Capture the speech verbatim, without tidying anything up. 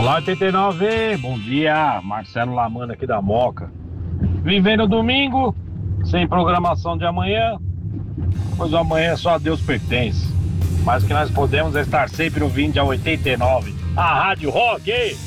Olá, oitenta e nove, bom dia, Marcelo Lamana aqui da Moca. Vivendo o domingo, sem programação de amanhã, pois o amanhã só a Deus pertence. Mas o que nós podemos é estar sempre ouvindo a oitenta e nove, a Rádio Rock.